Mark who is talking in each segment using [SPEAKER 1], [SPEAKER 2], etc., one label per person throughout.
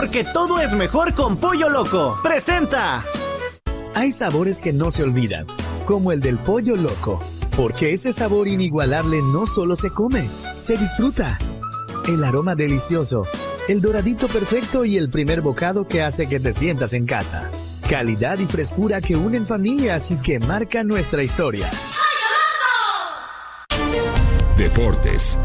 [SPEAKER 1] porque todo es mejor con Pollo Loco. ¡Presenta!
[SPEAKER 2] Hay sabores que no se olvidan, como el del Pollo Loco, porque ese sabor inigualable no solo se come, se disfruta. El aroma delicioso, el doradito perfecto y el primer bocado que hace que te sientas en casa. Calidad y frescura que unen familias y que marcan nuestra historia.
[SPEAKER 3] Deportes.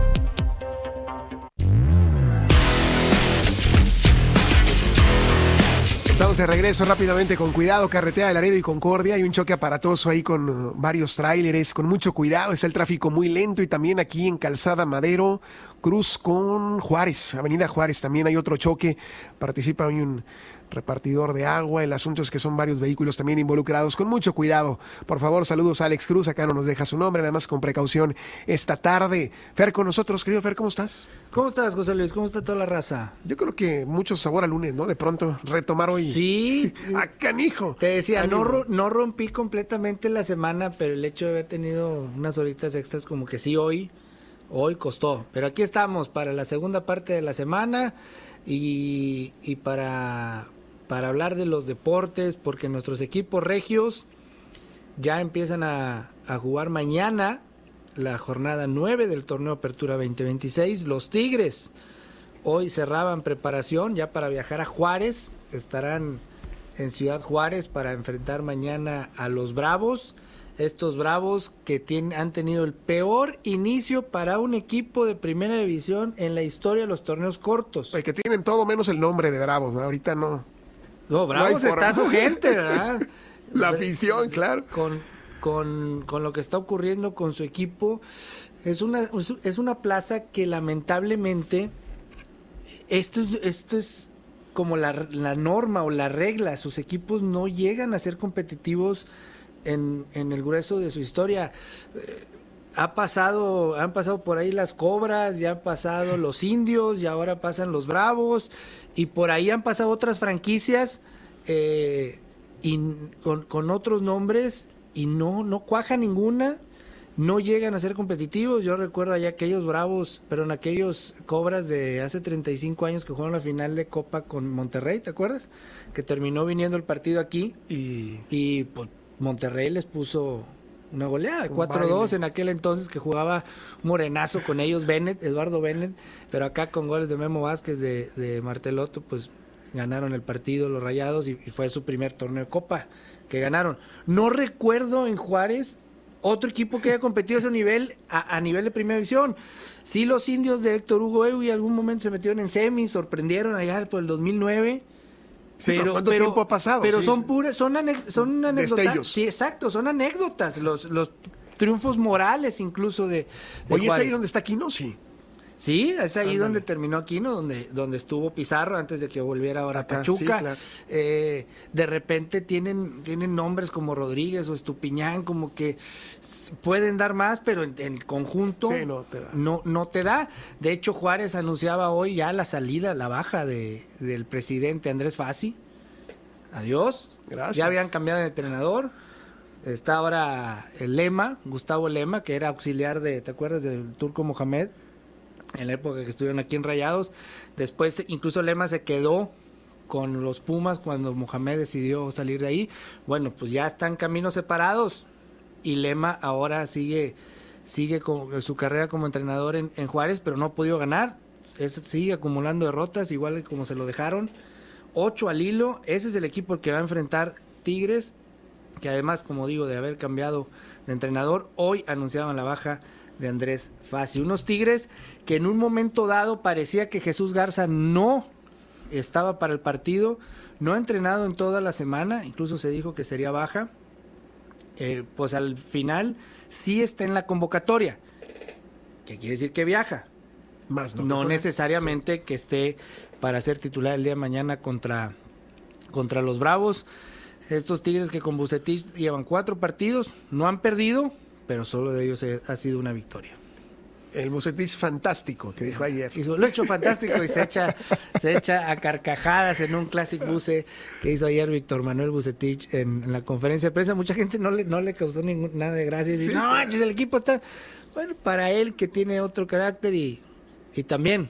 [SPEAKER 4] Estamos de regreso rápidamente con cuidado, carretera de Laredo y Concordia. Hay un choque aparatoso ahí con varios tráileres, con mucho cuidado. Está el tráfico muy lento y también aquí en Calzada Madero, Cruz con Juárez, Avenida Juárez. También hay otro choque. Participa hoy un repartidor de agua. El asunto es que son varios vehículos también involucrados. Con mucho cuidado. Por favor, saludos a Alex Cruz. Acá no nos deja su nombre, nada más con precaución esta tarde. Fer con nosotros, querido Fer, ¿cómo estás?
[SPEAKER 5] ¿Cómo estás, José Luis? ¿Cómo está toda la raza?
[SPEAKER 4] Yo creo que mucho sabor a lunes, ¿no? De pronto retomar hoy.
[SPEAKER 5] Sí.
[SPEAKER 4] ¡Ah, canijo!
[SPEAKER 5] Te decía, no rompí completamente la semana, pero el hecho de haber tenido unas horitas extras como que sí hoy costó. Pero aquí estamos para la segunda parte de la semana y para hablar de los deportes, porque nuestros equipos regios ya empiezan a jugar mañana la jornada 9 del torneo Apertura 2026. Los Tigres hoy cerraban preparación ya para viajar a Juárez, estarán en Ciudad Juárez para enfrentar mañana a los Bravos. Estos Bravos que han tenido el peor inicio para un equipo de primera división en la historia de los torneos cortos.
[SPEAKER 4] Que tienen todo menos el nombre de Bravos, ¿no? Ahorita no.
[SPEAKER 5] No, Bravos no está su gente, ¿verdad?
[SPEAKER 4] La afición, claro.
[SPEAKER 5] Con lo que está ocurriendo con su equipo, es una plaza que lamentablemente esto es como la norma o la regla. Sus equipos no llegan a ser competitivos en el grueso de su historia. Han pasado por ahí las Cobras, ya han pasado los Indios y ahora pasan los Bravos, y por ahí han pasado otras franquicias y con otros nombres y no cuaja ninguna, no llegan a ser competitivos. Yo recuerdo allá aquellos Bravos, pero en aquellos Cobras de hace 35 años que jugaron la final de Copa con Monterrey, ¿te acuerdas? Que terminó viniendo el partido aquí y pues, Monterrey les puso una goleada, 4-2 en aquel entonces, que jugaba morenazo con ellos, Eduardo Bennett, pero acá con goles de Memo Vázquez, de Martelotto, pues ganaron el partido los Rayados y fue su primer torneo de Copa que ganaron. No recuerdo en Juárez otro equipo que haya competido a ese nivel, a nivel de primera división. Sí, los Indios de Héctor Hugo Ewi algún momento se metieron en semis, sorprendieron allá por el 2009.
[SPEAKER 4] Sí, pero ¿cuánto tiempo ha pasado?
[SPEAKER 5] Pero
[SPEAKER 4] sí,
[SPEAKER 5] son anécdotas.
[SPEAKER 4] Destellos.
[SPEAKER 5] Sí, exacto, son anécdotas. Los triunfos morales incluso de
[SPEAKER 4] Oye, ¿es
[SPEAKER 5] Juárez.
[SPEAKER 4] ahí donde está Quino? Sí.
[SPEAKER 5] Sí, es ahí donde terminó Aquino, donde estuvo Pizarro antes de que volviera ahora a Pachuca.
[SPEAKER 4] Sí, claro.
[SPEAKER 5] De repente tienen nombres como Rodríguez o Estupiñán, como que pueden dar más, pero en conjunto
[SPEAKER 4] sí,
[SPEAKER 5] no te da. De hecho, Juárez anunciaba hoy ya la salida, la baja del presidente Andrés Fassi. Adiós.
[SPEAKER 4] Gracias.
[SPEAKER 5] Ya habían cambiado de entrenador. Está ahora Gustavo Lema, que era auxiliar ¿te acuerdas del Turco Mohamed? En la época que estuvieron aquí en Rayados. Después incluso Lema se quedó con los Pumas cuando Mohamed decidió salir de ahí. Bueno, pues ya están caminos separados y Lema ahora sigue con su carrera como entrenador en Juárez, pero no ha podido ganar. Sigue acumulando derrotas, igual que como se lo dejaron. 8 al hilo. Ese es el equipo que va a enfrentar Tigres, que además, como digo, de haber cambiado de entrenador, hoy anunciaban la baja de Andrés Fassi. Unos Tigres que en un momento dado parecía que Jesús Garza no estaba para el partido, no ha entrenado en toda la semana, incluso se dijo que sería baja, pues al final sí está en la convocatoria, que quiere decir que viaja,
[SPEAKER 4] Más
[SPEAKER 5] no necesariamente que esté para ser titular el día de mañana contra los Bravos. Estos Tigres que con Vucetich llevan 4 partidos, no han perdido, pero solo de ellos ha sido una victoria.
[SPEAKER 4] El Vucetich fantástico que dijo ayer.
[SPEAKER 5] Lo hecho fantástico y se echa a carcajadas en un Classic Buce que hizo ayer Víctor Manuel Vucetich en la conferencia de prensa. Mucha gente no le causó nada de gracia. Y no manches, el equipo está... Bueno, para él que tiene otro carácter y también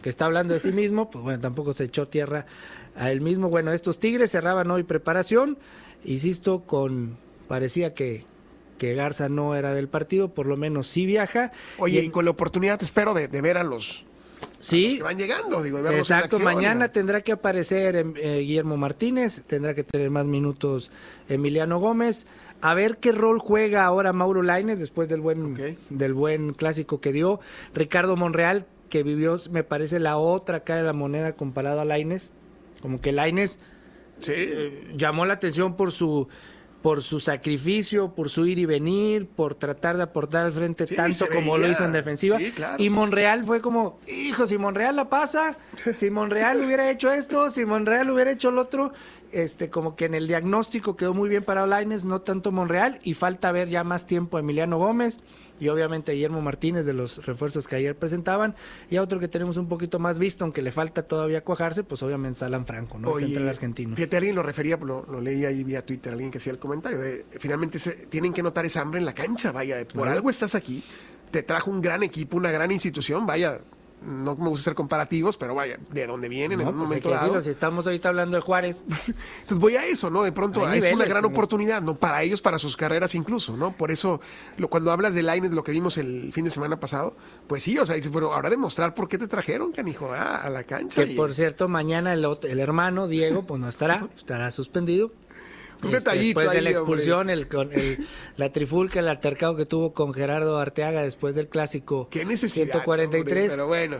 [SPEAKER 5] que está hablando de sí mismo, pues bueno, tampoco se echó tierra a él mismo. Bueno, estos Tigres cerraban hoy preparación, insisto, parecía que Garza no era del partido, por lo menos sí viaja.
[SPEAKER 4] Oye, y con la oportunidad espero de ver a los que van llegando, digo, de verlos
[SPEAKER 5] exacto,
[SPEAKER 4] en acción,
[SPEAKER 5] mañana tendrá que aparecer Guillermo Martínez, tendrá que tener más minutos Emiliano Gómez, a ver qué rol juega ahora Mauro Lainez después del buen clásico que dio. Ricardo Monreal, que vivió, me parece, la otra cara de la moneda comparado a Lainez, como que Lainez llamó la atención por su sacrificio, por su ir y venir, por tratar de aportar al frente tanto como lo hizo en defensiva.
[SPEAKER 4] Sí, claro.
[SPEAKER 5] Y Monreal fue como, hijo, si Monreal la pasa, si Monreal hubiera hecho esto, si Monreal hubiera hecho lo otro, como que en el diagnóstico quedó muy bien para Lainez, no tanto Monreal, y falta ver ya más tiempo a Emiliano Gómez y obviamente a Guillermo Martínez de los refuerzos que ayer presentaban, y a otro que tenemos un poquito más visto, aunque le falta todavía cuajarse, pues obviamente Alan Franco, ¿no?
[SPEAKER 4] Oye,
[SPEAKER 5] central argentino.
[SPEAKER 4] Fíjate, alguien lo refería, lo leí ahí vía Twitter, alguien que hacía el comentario, finalmente tienen que notar esa hambre en la cancha, vaya, por algo estás aquí, te trajo un gran equipo, una gran institución, vaya, no me gusta hacer comparativos, pero vaya, de dónde vienen en un momento dado.
[SPEAKER 5] Si estamos ahorita hablando de Juárez.
[SPEAKER 4] Entonces voy a eso, ¿no? De pronto
[SPEAKER 5] Hay
[SPEAKER 4] es
[SPEAKER 5] niveles,
[SPEAKER 4] una gran oportunidad, ¿no? Para ellos, para sus carreras incluso, ¿no? Por eso, cuando hablas de Lainez, lo que vimos el fin de semana pasado, pues sí, o sea, dices, bueno, ahora demostrar por qué te trajeron, canijo, a la cancha.
[SPEAKER 5] Que por cierto, mañana el hermano Diego, pues no estará suspendido.
[SPEAKER 4] Un detallito
[SPEAKER 5] después de la
[SPEAKER 4] ahí,
[SPEAKER 5] expulsión, la trifulca, el altercado que tuvo con Gerardo Arteaga después del clásico.
[SPEAKER 4] Qué necesidad,
[SPEAKER 5] 143.
[SPEAKER 4] hombre, pero bueno.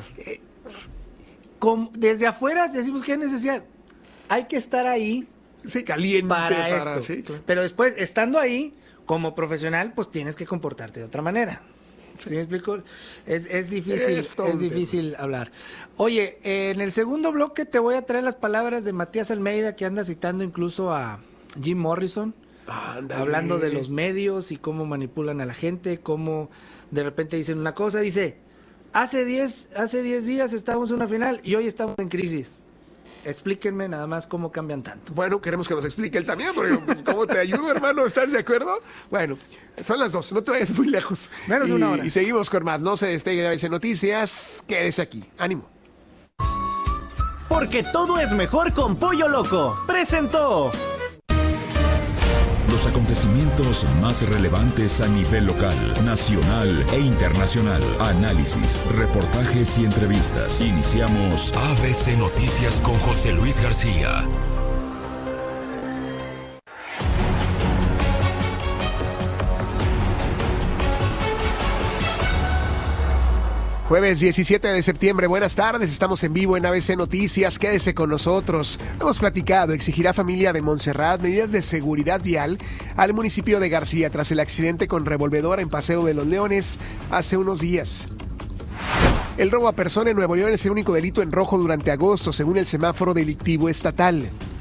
[SPEAKER 5] Desde afuera decimos qué necesidad. Hay que estar ahí.
[SPEAKER 4] Sí, caliente
[SPEAKER 5] para esto.
[SPEAKER 4] Sí, claro.
[SPEAKER 5] Pero después, estando ahí, como profesional, pues tienes que comportarte de otra manera. ¿Sí me explico? Es difícil hablar. Oye, en el segundo bloque te voy a traer las palabras de Matías Almeida, que anda citando incluso a Jim Morrison, hablando de los medios y cómo manipulan a la gente, cómo de repente dicen una cosa, dice, hace 10 días estábamos en una final y hoy estamos en crisis. Explíquenme nada más cómo cambian tanto.
[SPEAKER 4] Bueno, queremos que nos explique él también, porque ¿cómo te ayudo, hermano? ¿Estás de acuerdo? Bueno, son las 2, no te vayas muy lejos.
[SPEAKER 5] Menos de una hora.
[SPEAKER 4] Y seguimos con más, no se despegue de ABC Noticias, quédese aquí, ánimo.
[SPEAKER 1] Porque todo es mejor con Pollo Loco. Presentó.
[SPEAKER 3] Los acontecimientos más relevantes a nivel local, nacional e internacional. Análisis, reportajes y entrevistas. Iniciamos ABC Noticias con José Luis García.
[SPEAKER 4] Jueves 17 de septiembre, buenas tardes, estamos en vivo en ABC Noticias, quédese con nosotros. Hemos platicado, exigirá familia de Montserrat medidas de seguridad vial al municipio de García tras el accidente con revolvedora en Paseo de los Leones hace unos días. El robo a persona en Nuevo León es el único delito en rojo durante agosto, según el semáforo delictivo estatal.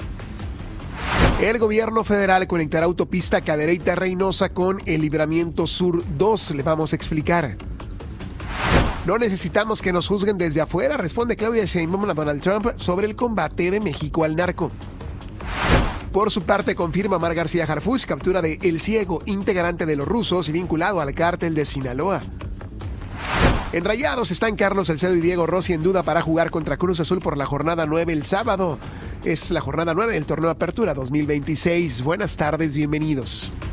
[SPEAKER 4] El gobierno federal conectará autopista Cadereyta-Reynosa con el Libramiento Sur 2, le vamos a explicar. No necesitamos que nos juzguen desde afuera, responde Claudia Sheinbaum a Donald Trump sobre el combate de México al narco. Por su parte, confirma Omar García Harfuch captura de El Ciego, integrante de los rusos y vinculado al cártel de Sinaloa. En Rayados están Carlos Salcedo y Diego Rossi en duda para jugar contra Cruz Azul por la jornada 9 el sábado. Es la jornada 9 del torneo Apertura 2026. Buenas tardes, bienvenidos.